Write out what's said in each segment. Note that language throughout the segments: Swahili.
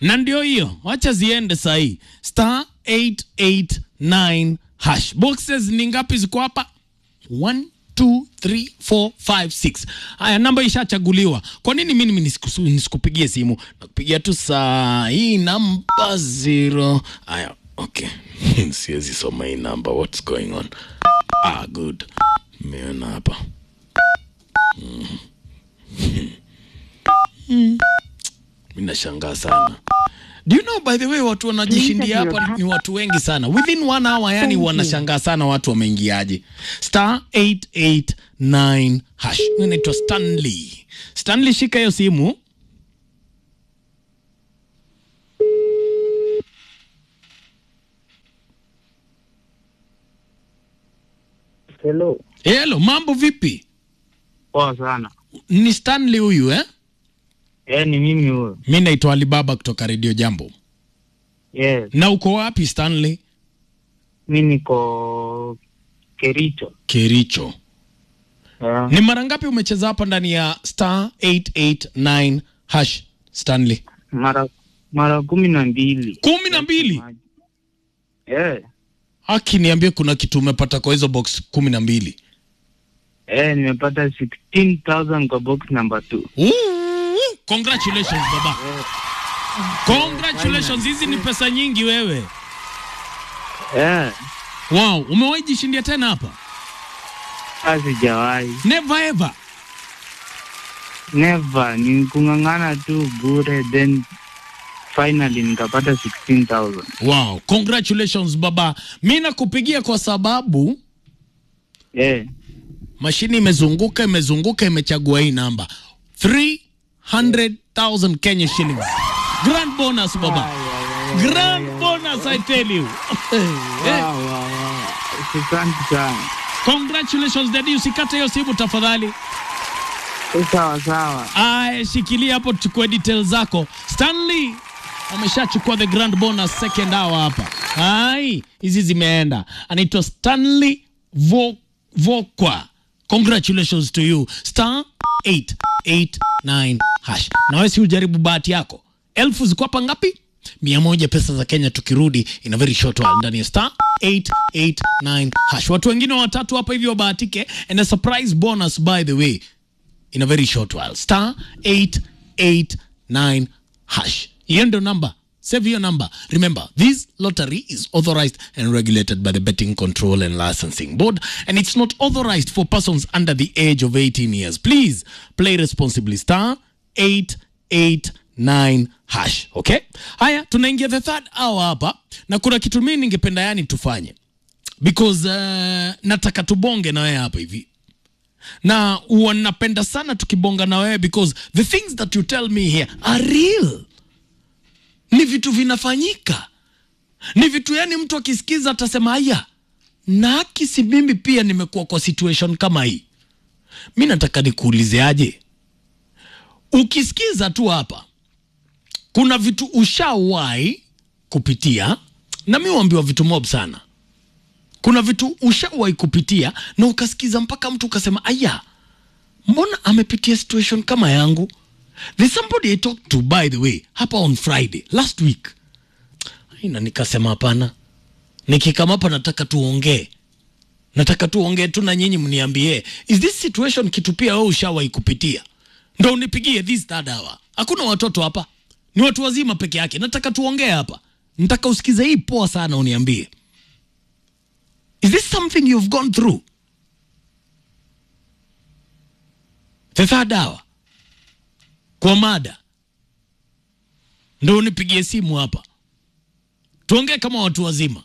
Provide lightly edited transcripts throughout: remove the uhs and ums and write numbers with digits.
Na ndio hiyo, wacha ziende sahi. Star 889 hash. Boxes ni ngapi ziko hapa? 1 2 3 4 5 6. Haya, namba ishachaguliwa. Kwa nini mimi nisikupigie simu? Nakupigia tu saa hii namba 0. Haya, okay. Siwezi soma hii namba. What's going on? Good. Meona hapa. Mimi nashangaa sana. Do you know, by the way, watu wanajishindia hapa ni watu wengi sana. Within 1 hour, yani wanashangaa sana watu wameingiaje. Star 889 hash. Unaitwa Stanley. Stanley, shika hiyo simu. Hello. Hello, mambo vipi? Poa sana. Ni Stanley huyu eh? Ni mimi huyo. Mimi naitwa Alibaba kutoka Radio Jambo. Yes. Na uko wapi Stanley? Mimi niko Kericho. Kericho. Ni mara ngapi umecheza hapa ndani ya star 889 hash Stanley? Mara 12. 12? Haki niambie kuna kitu umepata kwa hizo box 12? Nimepata 16,000 kwa box number 2. Congratulations baba. Congratulations, hizi ni pesa nyingi wewe. Wow, umewahi jishindia tena hapa? Sijawahi. Never ever. Never, ni kungangana tu bure, then finally nikapata 16,000. Wow, congratulations baba. Mimi nakupigia kwa sababu mashini imezunguka imechagua hii namba. 300,000 Kenya shillings. Grand bonus baba. Grand bonus, I tell you. Wow. Asante sana. Congratulations daddy, usikate hiyo simu tafadhali. Sawa. Shikilia hapo tuchukue details zako. Stanley ameshachukua the grand bonus second hour hapa. Hizi zimeenda. Anaitwa Stanley Vokwa. Congratulations to you. Star 889 hash. Na wewe si ujaribu bahati yako. 1000 ziko hapa ngapi? 100 pesa za Kenya tukirudi in a very short while ndani ya star 889 hash. Watu wengine watatu hapa hivi wabahatike, and a surprise bonus by the way in a very short while. Star 889 hash. Hiyo ndio number. Save your number. Remember, this lottery is authorized and regulated by the Betting Control and Licensing Board, and it's not authorized for persons under the age of 18 years. Please play responsibly. Star 889 hash. Okay? Haya, tunaingia the third hour hapa, na kuna kitu mimi ningependa yani tufanye. Because nataka tubonge na wewe hapa hivi. Na wanapenda sana tukibonga na wewe because the things that you tell me here are real. Ni vitu vinafanyika. Ni vitu yani mtu akisikiza atasema haya. Na kisi mimi pia nimekuwa kwa situation kama hii. Mimi nataka nikuulize aje. Ukisikiza tu hapa, kuna vitu ushawahi kupitia, na mimi huambiwa vitu mob sana. Kuna vitu ushawahi kupitia na ukasikiza mpaka mtu ukasema aya, mbona amepitia situation kama yangu? There's somebody I talked to, by the way, hapa on Friday last week. Na nikasema hapana, nikikama hapa nataka tuongee tu na nyinyi mniambie, is this situation kitu pia wewe ushawahi kupitia? Ndio unipigie this third hour. Hakuna watoto hapa, ni watu wazima peke yake. Nataka tuongee hapa, nataka usikize hii poa sana, uniambie, is this something you've gone through? The third hour kwa mada, ndio unipigie simu hapa tuongee kama watu wazima.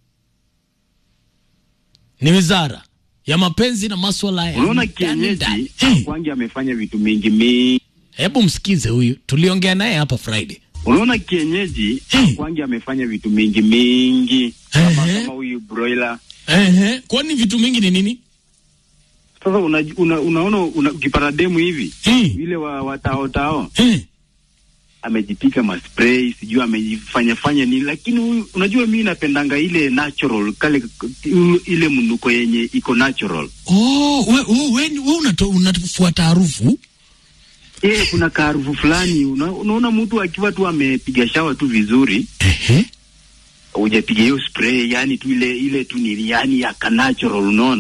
Ni wizara ya mapenzi na masuala ya unaona kienyeji kwangi amefanya vitu mingi. Hebu msikize huyu, tuliongea naye hapa Friday. Unaona kienyeji kwangi amefanya vitu mingi kama huyu broiler. Kwani vitu mingi ni nini? Sasa unaona ukipata demu hivi vile watao amejipika maspray, sijui amejifanya nini, lakini huyu unajua mimi napendanga ile natural, kale ile mnuko yenye iko natural. Wewe unafuata harufu? kuna harufu fulani unaona mtu akiwa tu amepiga shower tu vizuri. Hujapiga hiyo spray, yani tu ile tu ni yani ya natural unaona.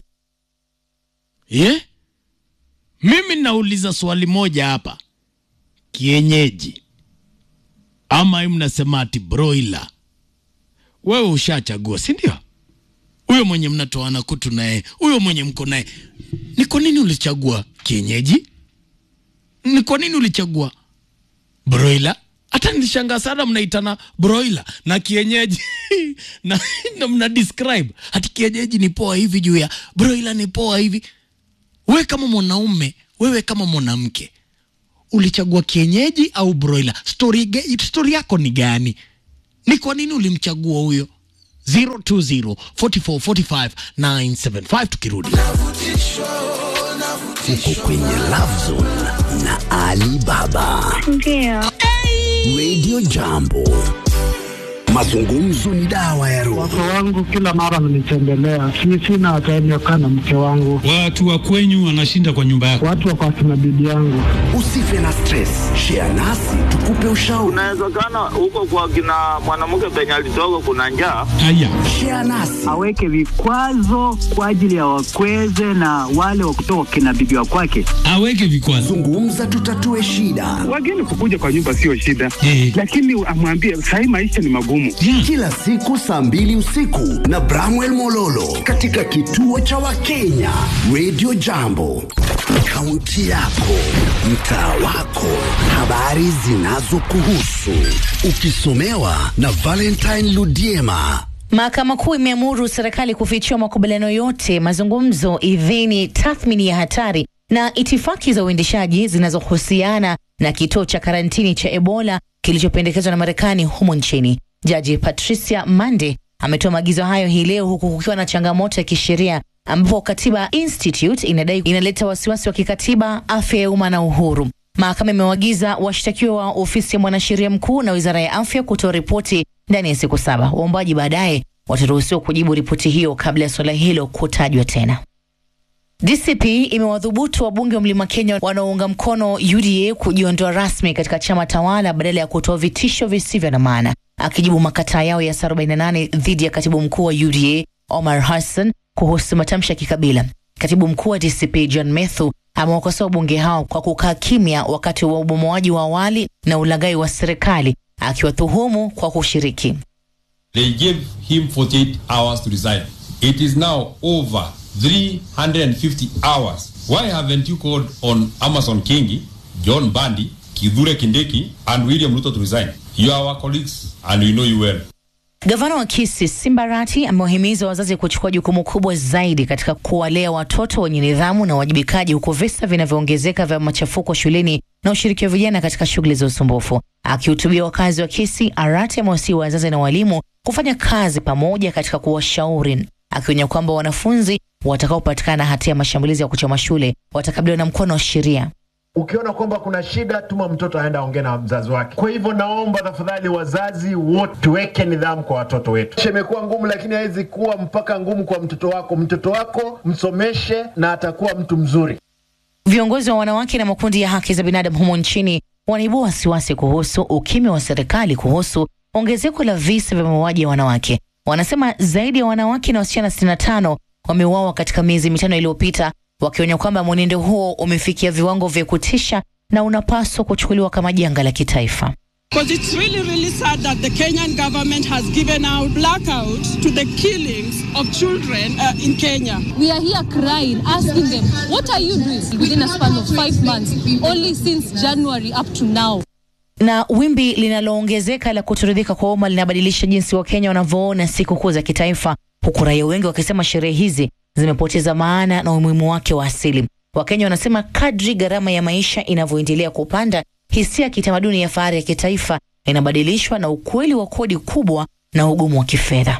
Mimi nauliza swali moja hapa. Kienyeji ama mnasema ati broiler? Wewe ushachagua, si ndio? Huyo mwenye mnatoana kutu naye, huyo mwenye mko naye. Ni kwa nini ulichagua kienyeji? Ni kwa nini ulichagua broiler? Hata nilishangaa sana mnaitana broiler na kienyeji na mna describe ati kienyeji ni poa hivi juu ya broiler ni poa hivi. Wewe kama mwanaume, wewe kama mwanamke, ulichagua kienyeji au broiler? Story yako ni gani? Ni kwa nini ulimchagua huyo? 020445975 tukirudi. Uko kwenye Love Zone na Ali Baba. Ndio. Radio Jambo. Mazungumzo ni dawa ya roho. Watu wangu kila mara wananitembelea. Sina time na mke wangu. Watu wa kwenyu wanashinda kwa nyumba yako. Watu wako na bibi yangu. Usife na stress. Share nasi tukupe ushauri. Unawezekana huko kwa kina mwanamke penye alitoka kuna njaa. Haya. Share nasi. Aweke vikwazo kwa ajili ya wakweze na wale wa kutoka kina bibi wa kwake. Aweke vikwazo. Zungumza tutatue shida. Wageni kukuja kwa nyumba sio shida. Lakini amwambie sasa maisha ni magumu. Kila siku 2:00 usiku na Bramwell Mololo katika kituo cha Wakenya Radio Jambo. Kaunti yako, mtaa wako, habari zinazokuhusu, ukisomewa na Valentine Ludiema. Mahakama Kuu imeamuru serikali kufichua makubaliano yote, mazungumzo, idhini, tathmini ya hatari na itifaki za uendeshaji zinazohusiana na kituo cha karantini cha Ebola kilichopendekezwa na Marekani humo nchini. Jaji Patricia Mande ametoa maagizo hayo hii leo huku kukiwa na changamoto ya kisheria ambapo Katiba Institute inadai inaleta wasiwasi wa kikatiba, afya ya umma na uhuru. Mahakama imewaagiza washtakiwa wa ofisi ya mwanasheria mkuu na Wizara ya Afya kutoa ripoti ndani ya siku 7. Waombaji baadaye wataruhusiwa kujibu ripoti hiyo kabla ya swala hilo kutajwa tena. DCP imewadhubutu wabunge wa Mlima Kenya wanaounga mkono UDA kujiondoa rasmi katika chama tawala badala ya kutoa vitisho visivyo na maana. Akijibu makataa yao ya 48 dhidi ya katibu mkuu wa UDA Omar Hassan kuhusu matamshi ya kikabila, katibu mkuu wa DCP John Methu amewakosoa wabunge hao kwa kukaa kimya wakati wa ubomoaji wa awali na ulaghai wa serikali, akiwatuhumu kwa kushiriki. They gave him 48 hours to resign. It is now over 350 hours. Why haven't you called on Amason Kingi, John Bandi, Kithure Kindiki and William Ruto to resign? You are our colleagues and we know you well. Gavana wa Kisii Simbarati amewahimiza wazazi kuchukua jukumu kubwa zaidi katika kuwalea watoto wenye nidhamu na wajibikaji, huko visa vinavyoongezeka vya machafuko shuleni na ushiriki wa vijana katika shughuli za usumbufu. Akihutubia wakazi wa Kisii, Arati amewasihi wazazi na walimu kufanya kazi pamoja katika kuwashauri, akionya kwamba wanafunzi watakaopatikana hatia ya mashambulizi ya kuchoma shule watakabiliwa na mkono wa sheria. Ukiona kwamba kuna shida, tuma mtoto aenda aongee na mzazi wake. Kwa hivyo naomba tafadhali wazazi wote tuweke nidhamu kwa watoto wetu. Imekuwa ngumu, lakini haiwezi kuwa mpaka ngumu kwa mtoto wako. Mtoto wako msomeshe na atakuwa mtu mzuri. Viongozi wa wanawake na makundi ya haki za binadamu humo nchini wanaibua wasiwasi kuhusu ukimya wa serikali kuhusu ongezeko la visa vya mauaji ya wanawake. Wanasema zaidi ya wanawake na wasichana 65 wameuawa katika miezi 5 iliyopita, wakionya kwamba mwenendo huo umefikia viwango vya kutisha na unapaswa kuchukuliwa kama janga la kitaifa. Because it's really sad that the Kenyan government has given out blackout to the killings of children in Kenya. We are here crying, asking them, what are you doing within a span of 5 months, only since January up to now? Na wimbi linaloongezeka la kutoridhika kwa umma linabadilisha jinsi wa Kenya wanavyoona sikukuu za kitaifa, huku raia wengi wakisema sherehe hizi zimepoteza maana na umuhimu wake wa asili. Wakenya wanasema kadri gharama ya maisha inavyoendelea kupanda, hisia ya kitamaduni ya fahari ya kitaifa inabadilishwa na ukweli wa kodi kubwa na ugumu wa kifedha.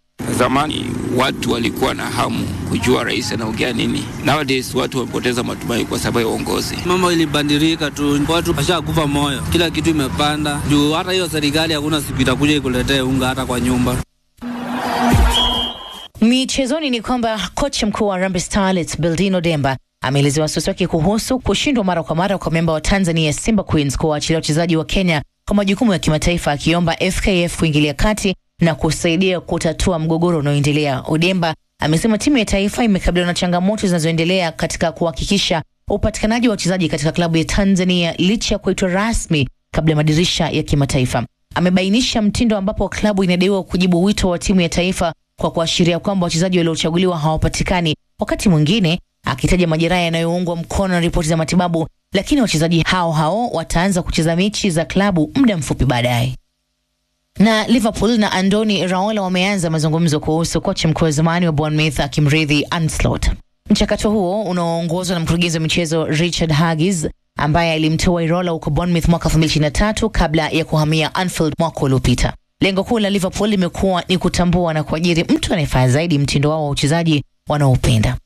Zamani watu walikuwa na hamu kujua rais anaongea nini. Nowadays watu wamepoteza matumaini kwa sababu ya uongozi. Mambo ilibadilika tu, watu washakufa moyo, kila kitu imepanda. Juu hata hiyo serikali hakuna siku itakuja ikuletee unga hata kwa nyumba. Michezoni ni kwamba kocha mkuu wa Harambee Starlets Bildino Demba ameelezea wasiwasi wake kuhusu kushindwa mara kwa mara kwa memba wa Tanzania Simba Queens kuwaachilia wachezaji wa Kenya kwa majukumu ya kimataifa, akiomba FKF kuingilia kati na kusaidia kutatua mgogoro unaoendelea. Odemba amesema timu ya taifa imekabiliwa na changamoto zinazoendelea katika kuhakikisha upatikanaji wa wachezaji katika klabu ya Tanzania licha ya kuitwa rasmi kabla ya madirisha ya kimataifa. Amebainisha mtindo ambapo klabu inadaiwa kujibu wito wa timu ya taifa kwa kuashiria kwamba wachezaji waliochaguliwa hawapatikani, wakati mwingine akitaja majeraha yanayoungwa mkono na ripoti za matibabu, lakini wachezaji hao wataanza kucheza mechi za klabu muda mfupi baadaye. Na Liverpool na Andoni Raola wameanza mazungumzo kuhusu kocha mkuu wa zamani wa Bournemouth akimrithi Ancelotti. Mchakato huo unaoongozwa na mkurugenzi wa michezo Richard Huggies ambaye alimtoa Raola huko Bournemouth mwaka 2023 kabla ya kuhamia Anfield mwaka uliopita. Lengo kuu la Liverpool limekuwa ni kutambua na kuajiri mtu anayefaa zaidi mtindo wao wa uchezaji wanaopenda.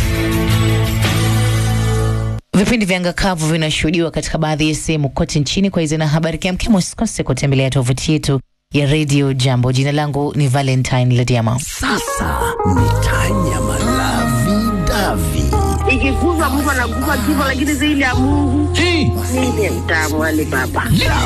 Vipindi vya angakavu vinashuhudiwa katika baadhi ya sehemu kote nchini. Kwa hizo na habari kemkem, usikose kutembelea tovuti yetu ya Radio Jambo. Jina langu ni Valentine Lediama. Sasa ni Tanya Malavi Davi. Ikikuza Mungu anakupa kifo, lakini zaidi ya Mungu ni mtamu Alibaba.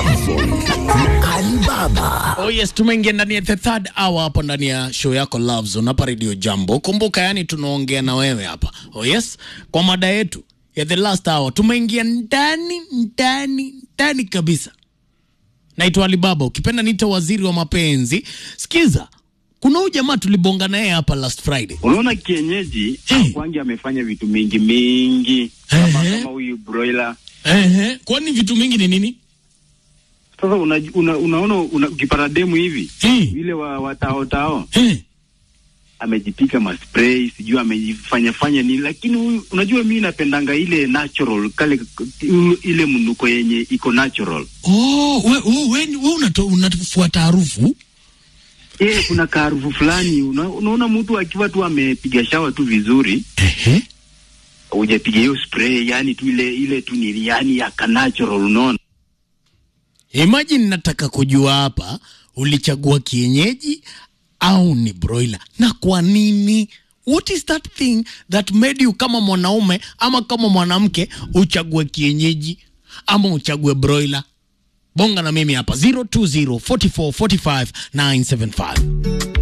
Alibaba. Oh yes, tumeingia ndani ya the third hour hapo ndani ya show yako Love Zone hapa Radio Jambo. Kumbuka yani tunaongea na wewe hapa. Oh yes, kwa mada yetu ya the last hour tumeingia ndani kabisa. Naitwa Alibaba, ukipenda niita waziri wa mapenzi. Sikiza, kuna huyu jamaa tulibonga naye hapa last Friday. Unaona kienyeji kwangi amefanya vitu mingi kama huyu broiler. Kwani vitu mingi ni nini? Sasa unaona ukipata demu hivi ile wa tao amejipika maspray, sijui amejifanya nini, lakini huyu unajua mimi napendanga ile natural kale ile mnuko yenye iko natural. Wewe unatufuata harufu? Kuna harufu fulani unaona mtu akiwa tu amepiga shower tu vizuri. Hujapiga hiyo spray, yani tu ile tu ni yani ya natural, unaona. Imagine nataka kujua hapa ulichagua kienyeji au ni broiler, na kwa nini? What is that thing that made you kama mwanaume ama kama mwanamke uchague kienyeji ama uchague broiler? Bonga na mimi hapa 020 44 45 975.